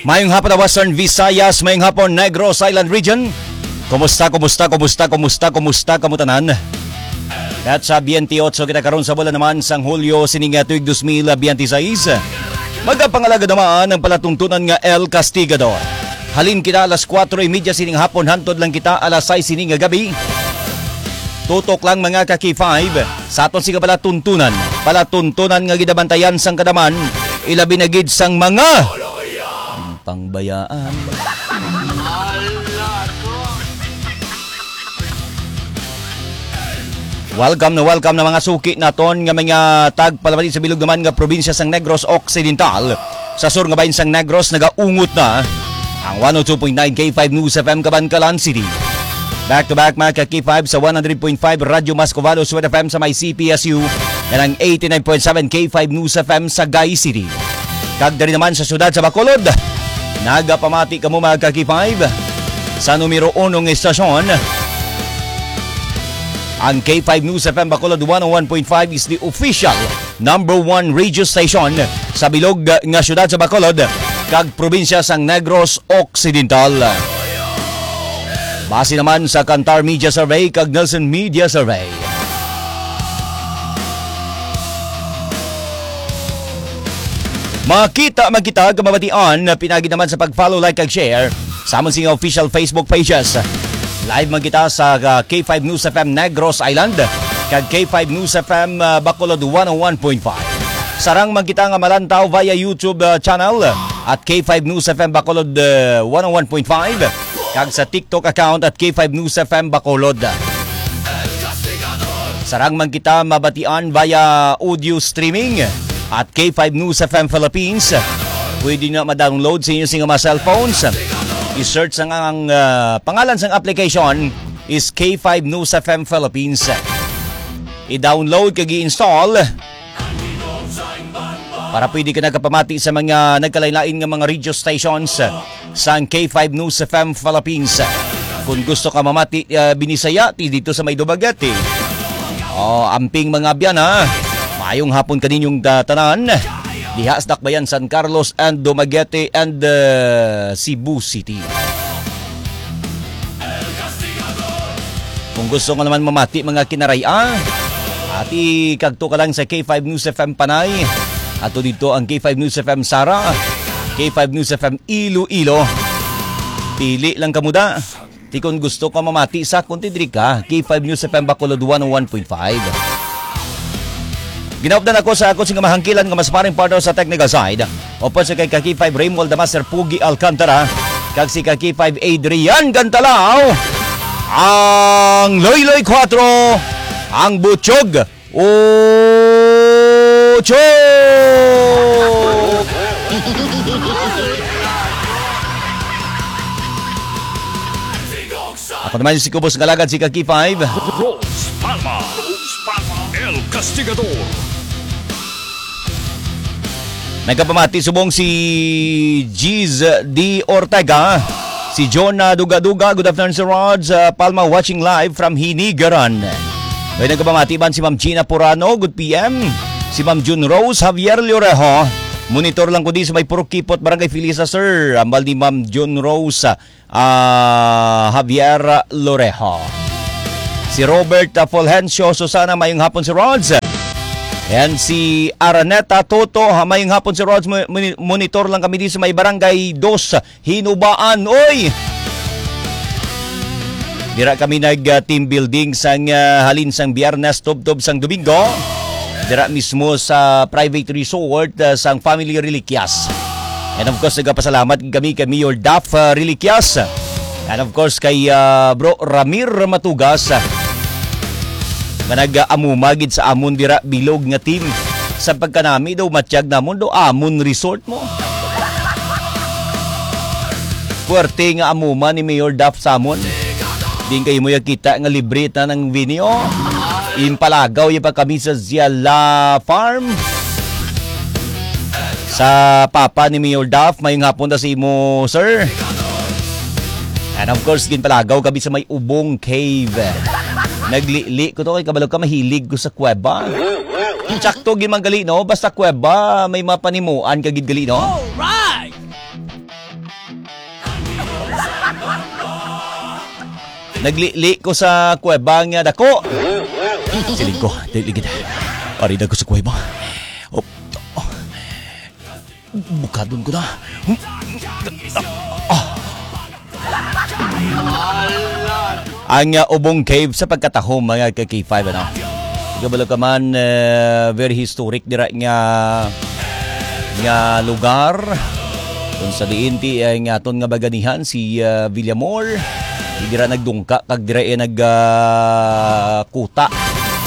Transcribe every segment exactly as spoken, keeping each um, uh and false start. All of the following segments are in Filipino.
Mayong hapon na Western Visayas, mayong hapon Negros Island Region. Kumusta, kumusta, kumusta, kumusta, kumusta, kamutanan? At sa twenty-eight kita karon sa bulan naman sang Hulyo sining tuig twenty twenty-six. Magapangalaga naman ang palatuntunan nga El Castigador. Halin kita alas four thirty sining hapon, hantod lang kita alas six sining gabi. Tutok lang mga ka-K five sa aton siga palatuntunan. Palatuntunan nga gidabantayan sang kadaman, ilabi na gid sang mga pangbayaan. Welcome na welcome na mga suki naton nga mga tagpalapati sa bilog naman nga probinsya sang Negros Occidental. Sa sur nga bahin sang Negros nagaungot na ang one oh two point nine K five News F M Cabancalan City. Back to back mga ka-K five sa one hundred point five Radyo Mascovado Suwed F M sa may C P S U at ang eighty-nine point seven K five News F M sa Gay City. Kagdari naman sa syudad sa Bacolod, nagapamati ka mo mga ka-K five sa numero one ng estasyon. Ang K five News F M Bacolod one oh one point five is the official number one radio station sa bilog nga syudad sa Bacolod kag probinsya sang Negros Occidental. Base naman sa Kantar Media Survey kag Nelson Media Survey. Makita magkita kamabatian pinagi naman sa pag-follow, like kag share sa among sing official Facebook pages. Live man kita sa uh, K five News F M Negros Island kag K five News F M uh, Bacolod one oh one point five. Sarang man kita nga malantaw via YouTube uh, channel at K five News F M Bacolod uh, one oh one point five kag sa TikTok account at K five News F M Bacolod. Sarang man kita mabatian via audio streaming at K five News F M Philippines. Pwede na ma-download sa inyo sa mga cellphones. I-search ang, ang uh, pangalan sa application is K five News F M Philippines. I-download kag i-install para pwede ka nagkapamati sa mga nagkalain-lain nga mga radio stations sa K five News F M Philippines. Kung gusto ka mamati uh, Binisaya, dito sa may Dumaguete. Oh, amping mga biyan ha. Mayong hapon kaninyong uh, tanan. Diha sa Dakbayan, San Carlos and Dumaguete and uh, Cebu City. Kung gusto ka naman mamati mga kinaraya, ati kagto ka lang sa K five News F M Panay. Ato dito ang K five News F M Sara, K five News F M Iloilo. Pili lang kamuda. Ti kung gusto ka mamati sa kontidri ka, K five News F M Bacolod one oh one point five. Ginaupdan ako sa ako sing mahangkilan nga mas paring partner sa technical side. Opo sa kay K five Raymond the Master Pugi Alcantara kag si K five Adrian Gantalao. Ang Loyloy four, ang Butchog Ocho. Ako naman si Kubos Galagad si K five Rose Palma, Rose Palma, El Castigador. Nagkapamati subong si Giz D. Ortega, si John Duga-Duga. Good afternoon Sir Rods, uh, Palma watching live from Hinigaran. May nagkapamati ban si Ma'am Gina Purano, good P M. Si Ma'am June Rose Javier Lorejo. Monitor lang ko di sa may Purukipot, Barangay Filisa Sir. Ambal ni Ma'am June Rose uh, Javier Lorejo. Si Robert uh, Fulgencio Susana, mayong hapon si Rods. And si Araneta Toto, mayong hapon si Rods, monitor lang kami di sa may Barangay two, Hinubaan. Oy! Dira kami nag-team building sang uh, halin sang Biyernes, tub-tub sang Domingo. Dira mismo sa private resort uh, sang Family Reliquias. And of course, nagpasalamat kami kay Mayor Daf uh, Reliquias. And of course, kay uh, Bro Ramir Matugas. Manag-amumagid sa amon dira bilog nga team. Sa pagkanami daw matiyag namon daw amon resort mo. Puwerte nga amuma ni Mayor Daf Samon. Din kayo mo kita nga libre na ng video. Impalagaw yung pa kami sa Ziala Farm. Sa papa ni Mayor Daf, mayong hapon na si mo, sir. And of course, ginpalagaw kami sa may Ubong Cave. Naglili ko to kay kabalo ka, mahilig ko sa kuweba. Tsakto gimang gali, no? Basta kuweba, may mapanimuan kagid gali, no? Alright! Naglili ko sa kuweba nga dako. Siling ko, dili kita. Ari na ko sa kuweba. Oh, oh. Bukadon ko na. Ah. Ang uh, ubong cave sa pagkatahom mga ka-K five ano. Kabalo ka man uh, very historic dira nga nga lugar. Kung sa diinti ay nga aton nga baganihan si uh, Villamor. Dira nagdungka kag dira ay nagkuta. Uh,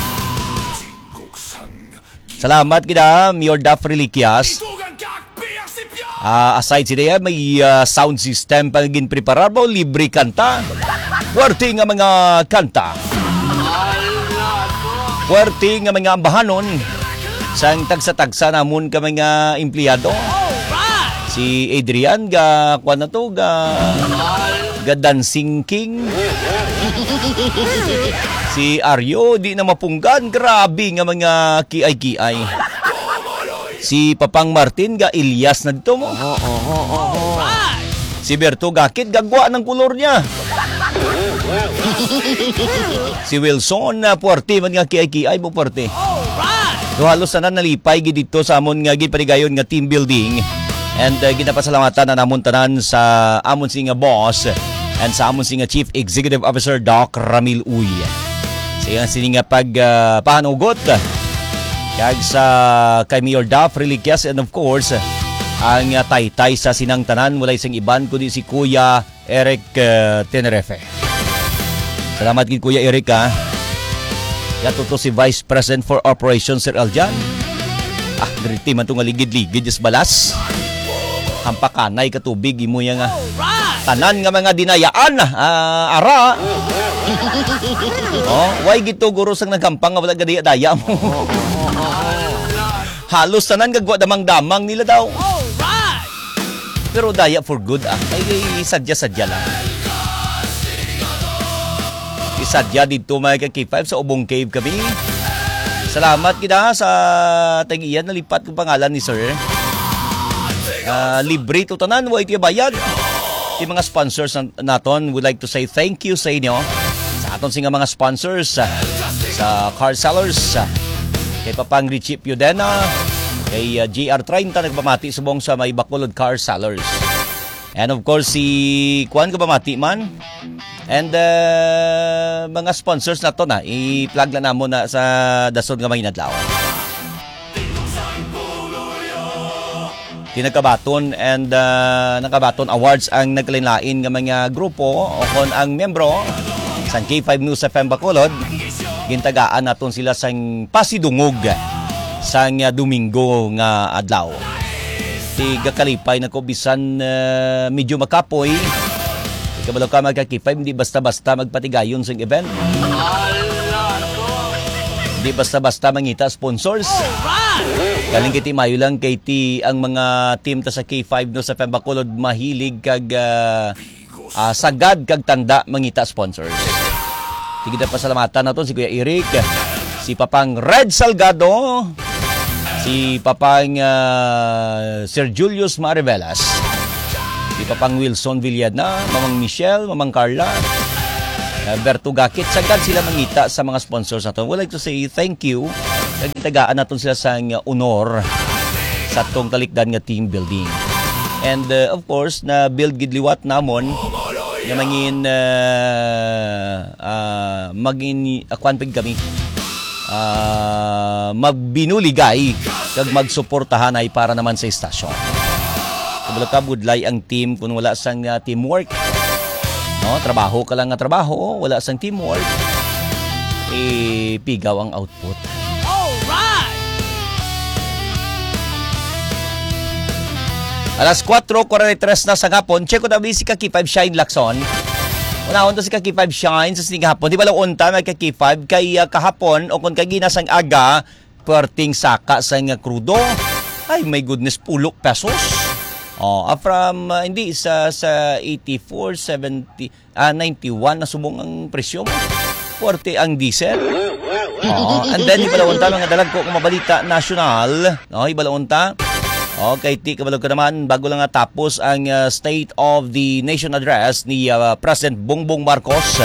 Salamat kita Mayor Daf Reliquias. Uh, aside siya may uh, sound system pag ginpreparar mo libre kanta. Puwerte nga mga kanta. Puwerte nga mga ambahanon. Sang tagsa-tagsa namon ka mga empleyado. Si Adrian ga kuan na to ga ga dancing king. Si Aryo di na mapunggan, grabe nga mga kiay-kiay. Si Papang Martin ga Ilyas na dito mo. Si Berto Gakit gagwa ng kulor niya. Si Wilson na puwerte man nga kiay-kiay mo puwerte. So halos na nalipay gid dito sa amon nga gipaligayon nga team building. And uh, ginapasalamatan na namon tanan sa amon singa boss and sa amon singa Chief Executive Officer Doc Ramil Uy. Siya sininga pag uh, pahanugot kag sa kay Mayor Daf Reliquias and of course ang uh, taytay sa sinang tanan wala isang iban kundi si Kuya Eric uh, Tenerefe. Salamat gid Kuya Eric ha. Yato to si Vice President for Operations Sir Aljan. Ah, diriti man to nga ligid-ligid is balas. Hampakanay ka tubig imo ya nga. Tanan nga mga dinayaan uh, ara. Oh, why gito guro sang nagampang nga wala gadaya-daya mo. Halos tanan gagwa damang-damang nila daw. Pero daya for good ah. Ay sadya-sadya lang. Isadya dito mga ka-K five sa Ubong Cave kami. Salamat kita sa tag-iyan nalipat kong pangalan ni Sir. Uh, libre to tanan, wa iti bayad. Yung mga sponsors naton would like to say thank you sa inyo. Sa aton singa mga sponsors uh, sa car sellers. Uh, kay Papang Richie Piudena, kay uh, G R thirty nagpamati subong sa may Bacolod car sellers. And of course si Kuan ka pamati man. And uh, mga sponsors na to na, i-plug na namo na sa dasod nga may nadlaw. Kinakabaton and uh, nakabaton awards ang naglain-lain nga mga grupo o kon ang membro sa K five News F M Bacolod. Gintagaan naton sila sang pasidungog sang uh, Domingo nga adlaw. Tiga kalipay na ko bisan uh, medyo makapoy. Kabalo ka magka-K five, hindi basta-basta magpatigayon sa event. Hindi basta-basta mangita sponsors. Galing kiti mayo lang kay ti ang mga team ta sa K five no sa F M Bacolod mahilig kag uh, uh, sagad kag tanda mangita sponsors. Sige na pasalamatan naton si Kuya Eric, si Papang Red Salgado, si Papang uh, Sir Julius Marivelas, si Papang Wilson Villana, Mamang Michelle, Mamang Carla, uh, Berto Gakit, sagad sila mangita sa mga sponsors naton. Would like to say thank you. Nagtagaan natin sila sa uh, honor sa itong talikdan nga team building. And uh, of course, na build gidliwat namon na mangin uh, uh, magin akwanpig kami uh, magbinuligay kag magsuportahan ay para naman sa istasyon. Kabalo ka budlay ang team kung wala sang uh, teamwork. No, trabaho ka lang nga trabaho, wala sang teamwork. Eh pigaw ang output. Alas four forty-three na sa hapon, check ko na si ka-K five Shine Lacson. Unahon to si ka-K five Shine sa sining hapon. Di ba lang unta may ka-K five kay uh, kahapon o kung kagina sang aga, perting saka sa nga krudo. Ay, my goodness, pulo pesos. Oh, uh, from, uh, hindi, sa, sa eighty-four, seventy, ah, ninety-one na subong ang presyo mo. forty ang diesel. Oh, and then, ibalawunta, mga dalag ko kung mabalita national. No, ibalawunta. Okay, ti kabalog ko naman bago lang natapos ang uh, State of the Nation Address ni uh, President Bongbong Marcos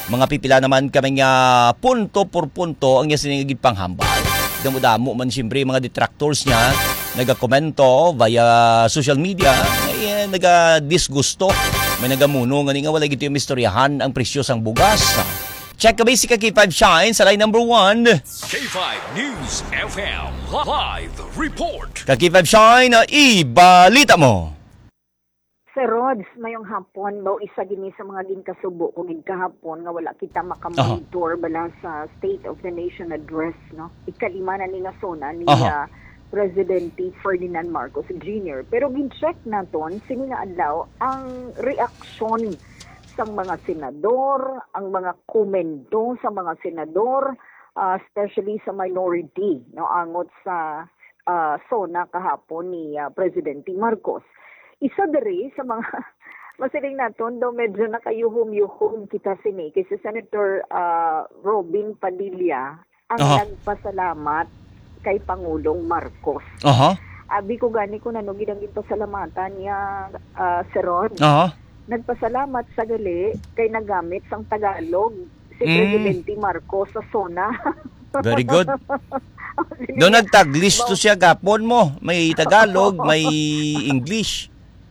Mga pipila naman kami nga punto por punto ang niya sinigid panghambal. Damo-damo man siyempre mga detractors niya nagakomento via social media, ay naga-disgusto. May nagamuno nga nga wala gito yung mistoryahan ang presyo sang bugas. Check ka basic K five Shine sa line number one. K five News F M Live Report. Ka K five Shine, ibalita mo. Sir Rods, mayong hapon, bao isa gini sa mga ginkasubo kung kahapon nga wala kita makamonitor uh-huh. bala sa State of the Nation address, no? Ikalima na ni nga sona ni uh-huh. uh, Presidente Ferdinand Marcos Junior Pero gin-check naton sini nga adlaw ang reaksyon sa mga senador, ang mga komento sa mga senador, uh, especially sa minority, no, angot sa uh, sona kahapon ni uh, Presidente Marcos. Isa diri sa mga masiling naton daw medyo nakayuhum-yuhum kita sini kay si Senator uh, Robin Padilla ang uh-huh. nagpasalamat kay Pangulong Marcos. Uh-huh. Abi ko gani ko nanugid ang pasalamatan niya uh, Sir Ron. Uh-huh. Nagpasalamat sa gali kay nagamit sang Tagalog si mm. Presidente Marcos sa sona. Very good. Doon nagtaglish to siya gapon mo. May Tagalog, may English.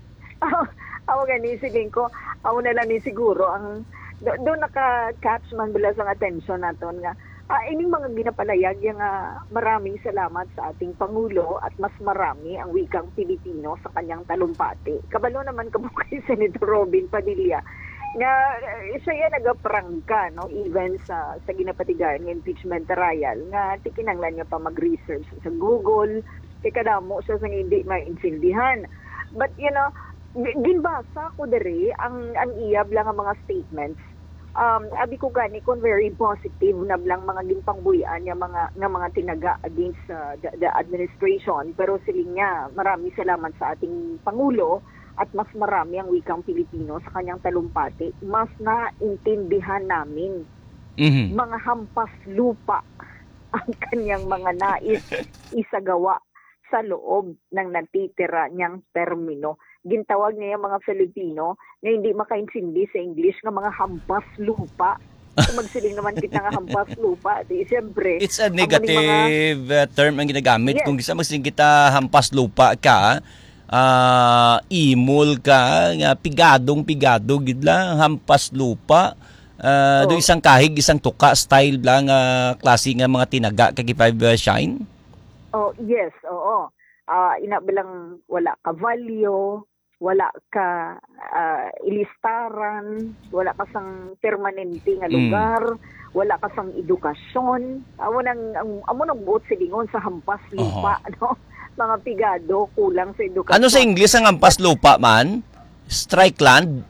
Ako gani siling ko, ako na lang ni siguro ang doon do naka-catch man bila sa attention naton nga ah, ining mga ginapalayag yung uh, maraming salamat sa ating Pangulo at mas marami ang wikang Pilipino sa kanyang talumpati. Kabalo naman kamo kay Senator Robin Padilla nga uh, siya yan nagaprangka no even sa sa ginapatigayan ng impeachment trial nga tikinanglan niya pa mag-research sa Google kay kadamo siya sa hindi maintindihan. But you know, ginbasa ko diri ang ang iyab lang ang mga statements. Um abi ko gani kon very positive na lang mga ginpangbuyan nga mga nga mga tinaga against uh, the, the administration, pero siling nga marami salamat sa ating Pangulo at mas marami ang wikang Pilipino sa kanyang talumpati. Mas naintindihan namin mm-hmm. mga hampas lupa ang kanyang mga nais isagawa sa loob ng natitira niyang termino. Gintawag niya yung mga Filipino na hindi makaintindi sa English ng mga hampas lupa. So magsiling naman kita nga hampas lupa. Di, siyempre, it's a negative mga... term ang ginagamit. Yes. Kung isa magsiling kita hampas lupa ka, uh, imol ka, nga pigadong pigado, gidla, hampas lupa. Uh, oh. Do isang kahig, isang tuka style lang uh, klase nga mga tinaga kay five uh, Shine. Oh, yes, oo. Uh, inabilang wala ka value, wala ka uh, ilistaran, wala ka sang permanente nga lugar, mm. wala ka sang edukasyon. Amo nang amo nang buot silingon sa hampas lupa, uh-huh. no? Mga pigado kulang sa edukasyon. Ano sa English ang hampas lupa man? Strike land.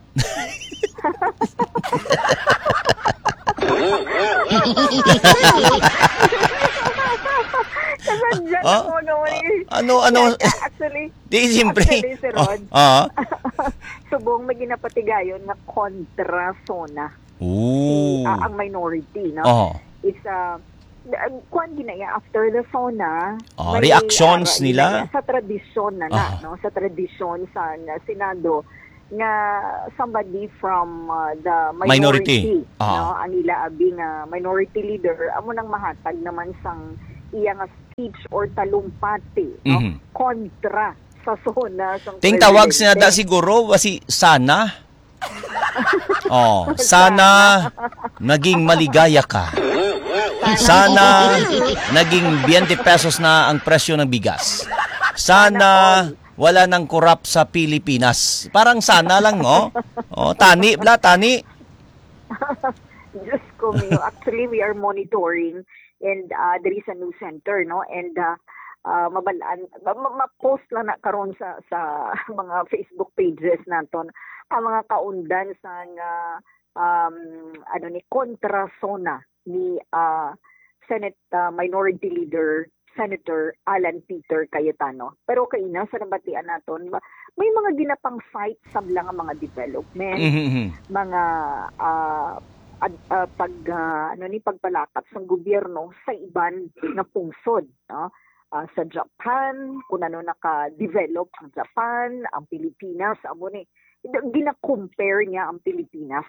Kasadyan huh? ako naman eh. Ano, ano? Actually, di, siyempre. Actually, si Rod, oh, uh-huh. subong may ginapatigayon na kontra zona. Ooh. Si, uh, ang minority, no? Uh-huh. It's, uh, kwan ginaya after the zona, oh, may, reactions uh, nila? Sa tradisyon na na, uh-huh. no? Sa tradisyon sa uh, Senado, nga somebody from uh, the minority, minority. Uh-huh. no? Ang ila abing uh, minority leader, amo nang mahatag naman sang iyang speech or talumpati no mm-hmm. kontra sa zona sang ting tawag sinada siguro wasi sana oh sana naging maligaya ka, sana naging twenty pesos na ang presyo ng bigas, sana wala nang korap sa Pilipinas, parang sana lang oh, oh tani bla tani. Just ko actually we are monitoring. And uh, there is a new center, no? And uh, uh, mabalaan, ma-post lang na karon sa sa mga Facebook pages naton ang mga kaundan sa uh, um, ano ni kontra zona ni uh, Senate uh, Minority Leader Senator Alan Peter Cayetano. Pero kaina sa nabatian naton, may mga ginapang site sa lang mga development, mm-hmm. mga uh, Ad, uh, pag uh, ano ni pagpalakap sa gobyerno sa iban na pungsod, no? Uh, sa Japan, kung ano naka-develop ang Japan, ang Pilipinas, amo ni gina-compare niya ang Pilipinas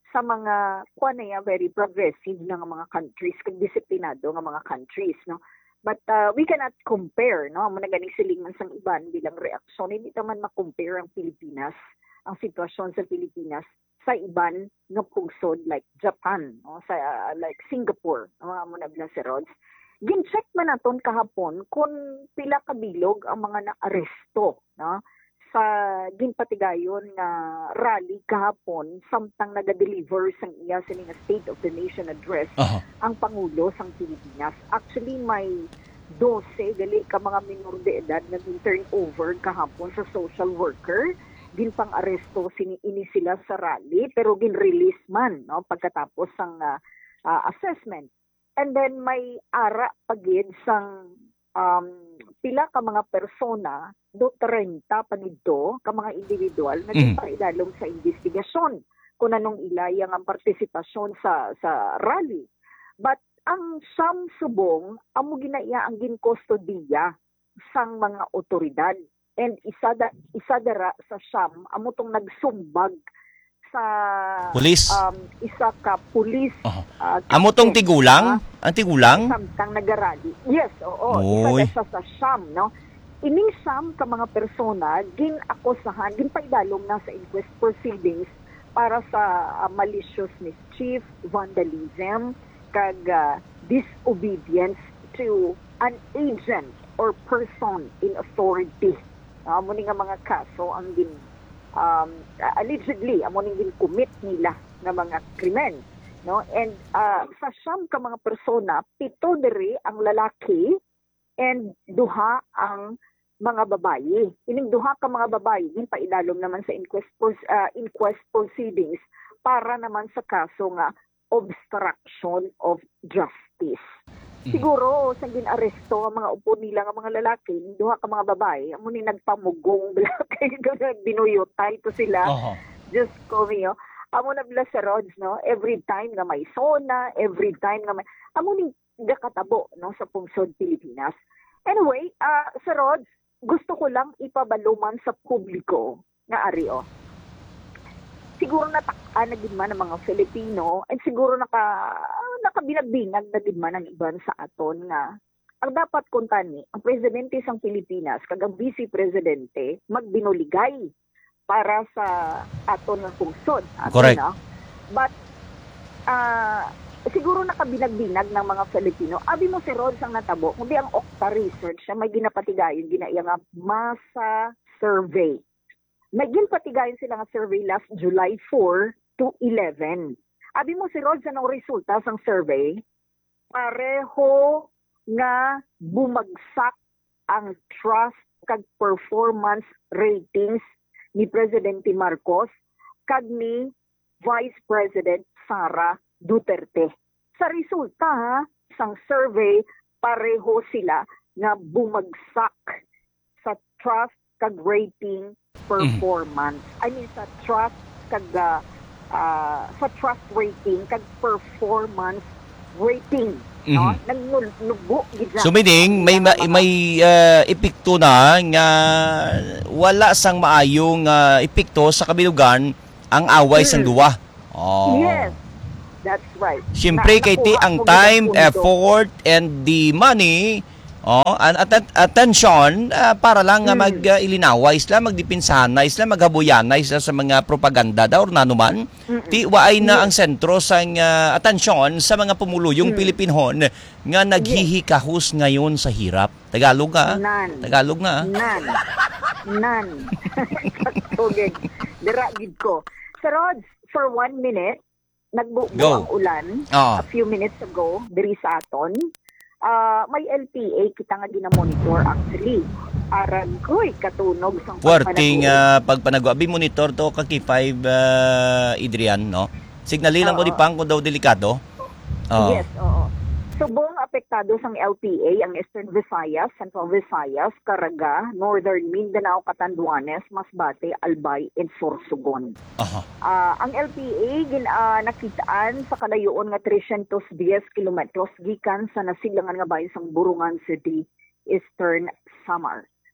sa mga kuan na very progressive nga mga countries, kag disiplinado nga mga countries, no. But uh, we cannot compare, no, mo na ganing silingan sang iban bilang reaksyon. Hindi naman ma-compare ang Pilipinas, ang sitwasyon sa Pilipinas sa iban nga pungsod like Japan, no, sa uh, like Singapore, mga mo na bilang si Rods. Gin-check man naton kahapon kung pila ka bilog ang mga na-aresto, no, sa ginpatigayon nga rally kahapon samtang naga-deliver sang iya sa nga State of the Nation address Aha. ang Pangulo sang Pilipinas. Actually may twelve gali ka mga minor de edad na turn over kahapon sa social worker. Gin pang aresto sini ini sila sa rally pero gin release man, no, pagkatapos sang uh, uh, assessment. And then may ara pagid sang um, pila ka mga persona do thirty pagidto ka mga individual na Mm. paidalom sa investigasyon kung anong ilaya ang partisipasyon sa sa rally. But ang siyam subong amo ginaiya ang ginkustodiya sang mga otoridad. And isa da, isa dara sa siyam amo tong nagsumbag sa Pulis? um, isa ka pulis. Aha. uh, Amo tong captain, tigulang? ah, Ang tigulang? samtang nagarally. Yes, oo. Oy. Isa na siya sa siyam, no? Ining siyam ka mga persona, gin-akusahan, gin-paidalom na sa inquest proceedings para sa uh, malicious mischief, vandalism, kag uh, disobedience to an agent or person in authority. Uh, muni nga mga kaso ang gin um, allegedly amo ning gin-commit nila nga mga krimen, no. And uh, sa siyam ka mga persona, pito diri ang lalaki and duha ang mga babayi. Ining duha ka mga babayi gin paidalom naman sa inquest pros- uh, inquest proceedings para naman sa kaso nga obstruction of justice. Siguro sa ginaresto ang mga upo nila nga mga lalaki, duha ka mga babae, amo ni nagpamugong kay binuyotay to sila. Aha. Just ko mio. Amo na bila sa Rods, no? Every time nga may sona, every time nga may amo ni gakatabo, no, sa pungsod Pilipinas. Anyway, uh, sa Rods, gusto ko lang ipabaluman sa publiko nga ari oh. Siguro natak-an na gid man ang mga Filipino and siguro naka nakabinag-binag na gid man ang iban sa aton nga ang dapat kuntani ang presidente sang Pilipinas kag ang vice presidente magbinuligay para sa aton nga pungsod. Aton, Correct. no? But ah siguro nakabinag-binag ng mga Filipino. Abi mo si Rod sang natabo, kundi ang Okta Research siya may ginapatigayon ginaiya nga masa survey. Naging patigayon sila nga survey last July four to eleven. Abi mo si Rod sa nang resulta sang survey, pareho nga bumagsak ang trust kag performance ratings ni Presidente Marcos kag ni Vice President Sara Duterte. Sa resulta ha, sang survey, pareho sila nga bumagsak sa trust kag rating performance. I mean sa trust kag uh, uh, sa trust rating kag performance rating, no? Mhm. Nagnubo gid So meaning may ma- may uh, epekto na nga wala sang maayong uh, epekto sa kabilugan ang away sang Mm. duwa. Oh. Yes. That's right. Siyempre Na- kay ti nakuha ang ko time, gid ang pundo. effort and the money oh and atten- attention ah, para lang nga Mm. mag-ilinaway sila, magdipinsahanay sila, maghabuyanay sila sa mga propaganda daw or nanuman. Mm-mm. Ti waay na Yes. ang sentro sang uh, atensyon sa mga pumuluyong Mm. Pilipinhon nga naghihikahos ngayon sa hirap. Tagalog nga. ah. Nan. Tagalog nga. ah. Nan. Nan. Tugig. Dira gid ko. Sir Rod, for one minute, nagbubo Go. ang ulan Ah. a few minutes ago diri sa aton. Ah, may L T A kita nga gina-monitor actually. Arag koy katunog sang Puwerting pagpanaguan. uh, pagpanagwa. Abi monitor to kaki five uh, Adrian, no? Signali lang ko Oo. di pang kung daw delikado. Oo. Yes, oo. So buong apektado sang L T A ang Eastern Visayas, Central Visayas, Caraga, Northern Mindanao, Catanduanes, Masbate, Albay, and Sorsogon. Aha. Ah, ang L T A gin ah, nakitaan sa kalayoon nga three hundred ten kilometros gikan sa nasilangan nga bahin sang Burungan City, Eastern Samar.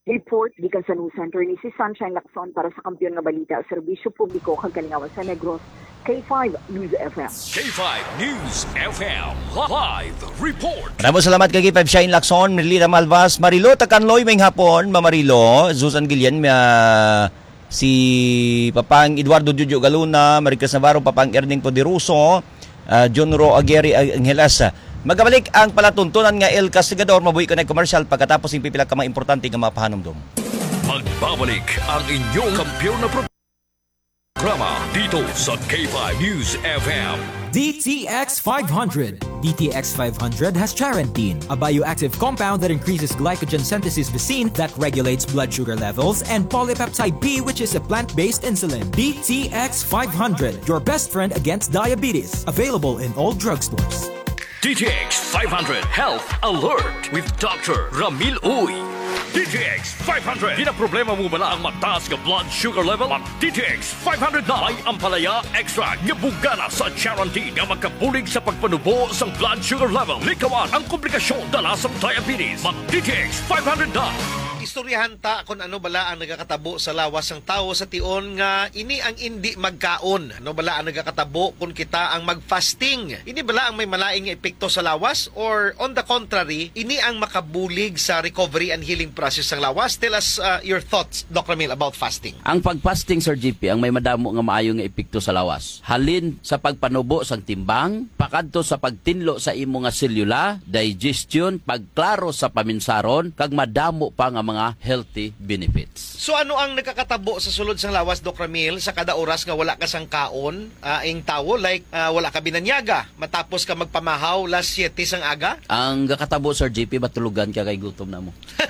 Report di ka sa News Center ni si Sunshine Lacson para sa Kampiyon nga Balita, Serbisyo Publiko kag Kalingawan sa Negros, K five News F M. K five News F M Live Report. Maraming salamat kay K five Shine Lacson, Merlita Malvas, Marilo Takanloy may hapon, Mamarilo, Susan Gillian, uh, si Papang Eduardo Jojo Galuna, Maricas Navarro, Papang Erning Poderoso, uh, John Ro Aguirre Angelas. Magabalik ang palatuntunan nga El Castigador, mabuhi ko na commercial pagkatapos yung pipila ka mga importante nga mapahanumdum. Magbabalik ang inyong kampiyon na programa dito sa K five News F M. D T X five hundred. D T X five hundred has charantine, a bioactive compound that increases glycogen synthesis vacine that regulates blood sugar levels, and polypeptide B, which is a plant-based insulin. D T X five hundred, your best friend against diabetes. Available in all drugstores. D T X five hundred Health Alert with Doctor Ramil Uy. D T X five hundred. Di na problema mo bala ang mataas ka blood sugar level? Mag D T X five hundred na. May ampalaya extra nga bugana sa charantine nga magkabulig sa pagpanubo sa blood sugar level. Likawan ang komplikasyon dala sa diabetes. Mag D T X five hundred na. Istoryahan ta kung ano bala ang nagakatabo sa lawas ng tao sa tion nga ini ang hindi magkaon. Ano bala ang nagakatabo kung kita ang mag-fasting? Ini bala ang may malaing epekto sa lawas or on the contrary, ini ang makabulig sa recovery and healing process ng lawas? Tell us uh, your thoughts, Doctor Ramil, about fasting. Ang pag-fasting, Sir G P, ang may madamo nga maayo nga epekto sa lawas. Halin sa pagpanubo sang timbang, pakadto sa pagtinlo sa imo nga selula, digestion, pagklaro sa paminsaron, kag madamo pa nga mga healthy benefits. So ano ang nakakatabo sa sulod sang lawas, Doc Ramil, sa kada oras nga wala ka sang kaon, uh, ing tawo, like uh, wala ka binanyaga, matapos ka magpamahaw las siyete sang aga? Ang kakatabo, Sir J P, matulugan ka kay gutom na mo.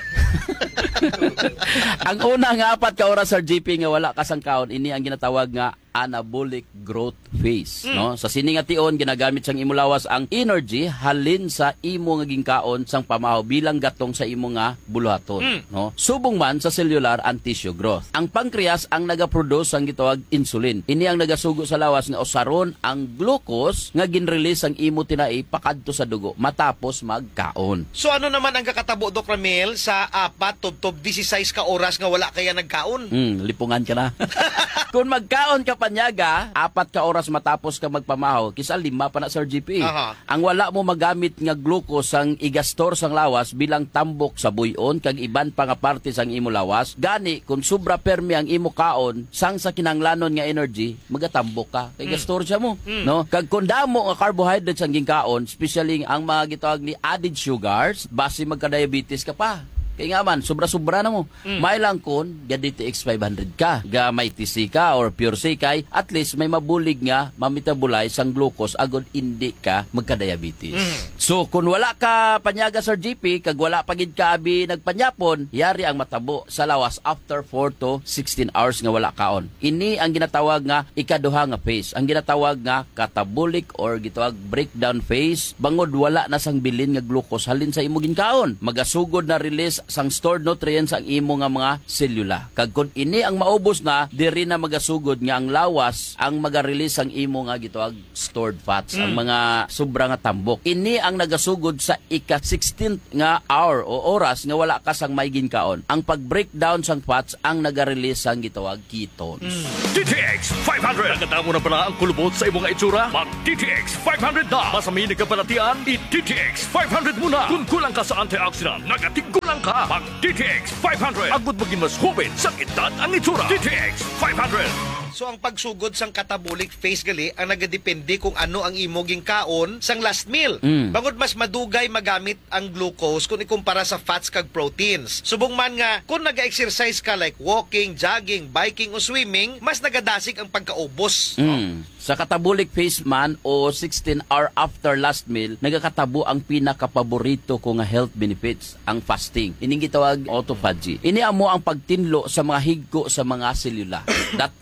Ang una nga apat ka oras, Sir J P, nga wala ka sang kaon, ini ang ginatawag nga anabolic growth phase, mm. no? Sa siningation ginagamit sang imo lawas ang energy halin sa imo nga gingkaon sang pamahaw bilang gatong sa imo nga buluhaton, mm. no? Subong man sa cellular and tissue growth. Ang pancreas ang nagaproduce sang gitawag insulin. Ini ang nagasugo sa lawas nga usaron ang glucose nga ginrelease ang imo tinai pakadto sa dugo matapos magkaon. So ano naman ang kakatabo, Doc Ramil, sa apat tubtob disisays ka oras nga wala kaya nagkaon? Mm, lipungan ka na. Kung magkaon ka panyaga, apat ka oras matapos ka magpamahaw, kisa lima pa na, Sir G P. Aha. Ang wala mo magamit nga glucose ang igastor sang lawas bilang tambok sa buyon kag iban pa nga parte sang imo lawas, gani kung sobra permi ang imo kaon sang sa kinahanglanon nga energy, magatambok ka kay gastor siya mo, mm. no? Kag kung damo nga carbohydrates ang gingkaon, especially ang mga gitawag ni added sugars, base magka-diabetes ka pa. Kaya nga man, sobra-sobra na mo. Mm. May lang kun, ga D T X five hundred ka, ga may T C ka or pure C kay, at least may mabulig nga mamitabolize ang glucose agod hindi ka magka-diabetes. Mm. So, kung wala ka panyaga, Sir G P, kag wala pagid ka abi nagpanyapon, yari ang matabo sa lawas after four to sixteen hours nga wala kaon. Ini ang ginatawag nga ikaduha nga phase. Ang ginatawag nga catabolic or gitawag breakdown phase, bangod wala na sang bilin nga glucose halin sa imo ginkaon. Magasugod na release sang stored nutrients ang imo nga mga selula. Kag kun ini ang maubos na, diri na magasugod nga ang lawas ang maga-release ang imo nga gitawag stored fats, mm. ang mga sobra nga tambok. Ini ang nagasugod sa ika sixteenth nga hour o oras nga wala ka sang may ginkaon. Ang pag-breakdown sang fats ang naga-release sang gitawag ketones. Mm. D T X five hundred. Nagkatamo na pala ang kulubot sa imong itsura? Mag D T X five hundred na. Masamini ka palatian, i-D T X five hundred muna. Kung kulang ka sa antioxidant, nagatigulang ka. Mag D T X five hundred. Agud maging mas hubin sa edad ang itsura. D T X five hundred. So ang pagsugod sang catabolic phase gali ang nagadepende kung ano ang imo gingkaon sang last meal. Mm. Bangod mas madugay magamit ang glucose kung ikumpara sa fats kag proteins. Subong man nga kung naga-exercise ka like walking, jogging, biking o swimming, mas nagadasig ang pagkaubos. Mm. Sa catabolic phase man o sixteen hour after last meal, nagakatabo ang pinakapaborito ko nga health benefits, ang fasting. Ining gitawag autophagy. Ini amo ang pagtinlo sa mga higko sa mga selula. That time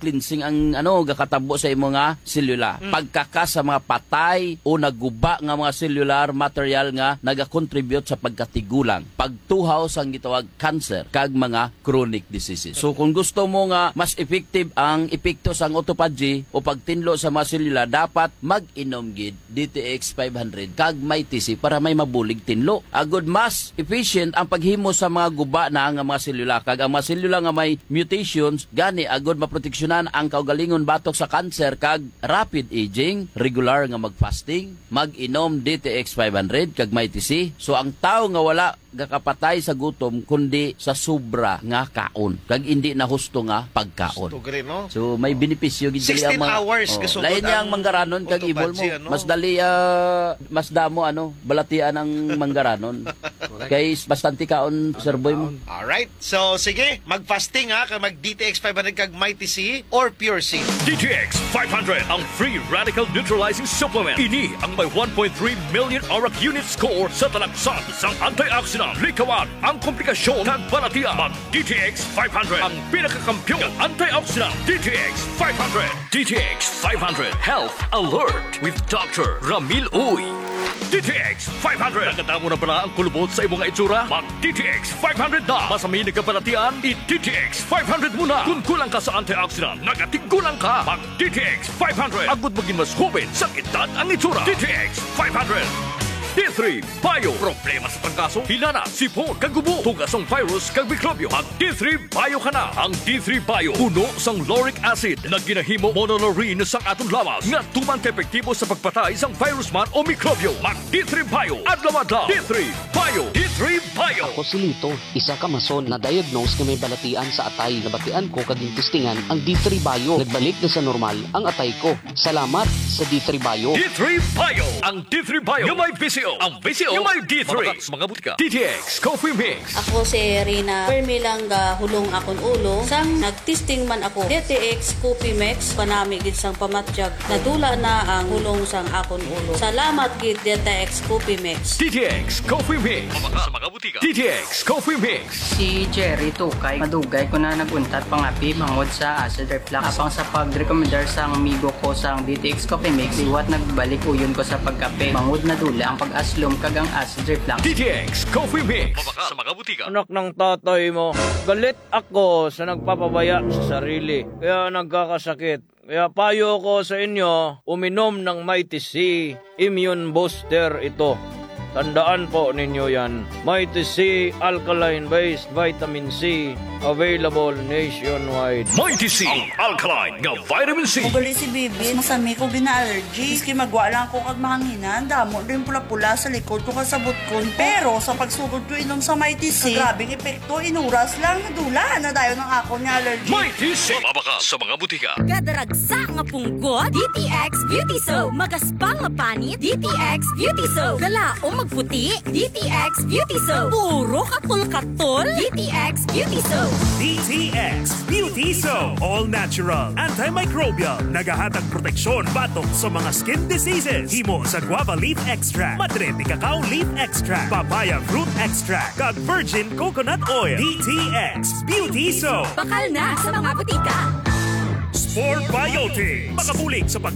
cleansing ang ano gakatabo sa imo nga selula. Mm. Pagkakas sa mga patay o naguba nga mga cellular material nga naga-contribute sa pagkatigulang, pagtuhaw sang gitawag cancer kag mga chronic diseases. So kung gusto mo nga mas effective ang epekto sang autophagy o pagtinlo sa mga selula, dapat mag-inom gid D T X five hundred kag may T C para may mabulig tinlo. Agud mas efficient ang paghimo sa mga guba na nga mga selula kag ang mga selula nga may mutations gani agud maproteksyonan ang kaugalingon batok sa cancer kag rapid aging, regular nga mag-fasting, mag-inom D T X five hundred kag may T C. So ang tao nga wala gakapatay sa gutom kundi sa sobra nga kaon kag hindi na husto nga pagkaon. Gusto gani, no? So may benepisyo gid dili sixteen ang mga hours oh, kasugod lain niya ang ang manggaranon kag ibol mo. autophagy, ano? Mas dali ah, mas damo ano balatian ang manggaranon. Kay bastante kaon Sir Boy mo. Alright. So, sige. Mag-fasting ha. Kag mag-D T X five hundred kag may T C or Pure C. D T X five hundred, ang free radical neutralizing supplement. Ini ang may one point three million auric unit score sa talaksan sang antioxidant. Likawan ang komplikasyon kag balatian. Mag-D T X five hundred, ang pinakakampyon ng antioxidant. D T X five hundred. D T X five hundred Health Alert with Doctor Ramil Uy. D T X five hundred. Nakatamo na pala ang kulubot sa imong itsura? Mag-D T X five hundred na. Masamin na kabalatian, i-D T X five hundred muna. Kung kulang ka sa antioxidant, nagatigulang ka. Mag-D T X five hundred. Agud maging mas hubin sa edad ang itsura. D T X five hundred. D three Bio. Problema sa trangkaso, hinana, sipon, kagubo, tugasong virus, kag mikrobyo. Mag D three Bio ka na. Ang D three Bio, puno sang lauric acid na ginahimo monolaurin sang atong lawas nga tuman ka epektibo sa pagpatay sang virus man o mikrobyo. Mag D three Bio. Adlaw-adlaw. D three Bio. D three Bio. Ako si Lito, isa ka mason na diagnose nga may balatian sa atay. Nabatian ko kaging testingan ang D three Bio. Nagbalik na sa normal ang atay ko. Salamat sa D three Bio. D three Bio. Ang D three Bio yung may V C O. Ang V C O yung may D three. Mabakas mga butika. D T X Coffee Mix. Ako si Rina Permi lang ga hulong akon ulo. Sang nagtesting man ako D T X Coffee Mix panami gid sang pamatjag. Nadula na ang hulong sang akon ulo. Salamat gid D T X Coffee Mix. D T X Coffee Mix. Mabakas mga butika. D T X Coffee Mix. Si Jerry Tukay, madugay ko na naguntat pangapi bangod sa acid reflux. Apang sa pag-recommendar sang amigo ko sang D T X Coffee Mix, iwat nagbalik uyon ko sa pagkape. Bangod na dula ang pag-aslom kagang acid reflux. D T X Coffee Mix. Mabakas sa mga butika. Anak ng tatay mo, galit ako sa nagpapabaya sa sarili. Kaya nagkakasakit. Kaya payo ko sa inyo, uminom ng Mighty C Immune Booster ito. Tandaan po ninyo yan. Mighty C Alkaline-based Vitamin C available nationwide. Mighty C ang alkaline nga vitamin C. Ugali si Bibi, masami ko gina-allergy. Iski magwa lang ko kag mahanginan, damo rin pula-pula sa likod ko kasabot ko. Pero sa pagsugod ko inom sa Mighty C, grabing epekto, inuras lang, nadula na dayo ng ako ni allergy. Mighty C. Mabakas sa mga butika. Kadaragsa nga punggot, D T X Beauty Soap. Magaspang nga panit, D T X Beauty Soap. Galaong magputi, D T X Beauty Soap. Puro katol-katol, D T X Beauty Soap. D T X Beauty Soap. All natural, antimicrobial, nagahatag proteksyon batok sa mga skin diseases. Himo sa guava leaf extract, madre de cacao leaf extract, papaya fruit extract, kag virgin coconut oil. D T X Beauty Soap. Bakal na sa mga butika. Sport Biotics. Makabulig sa pag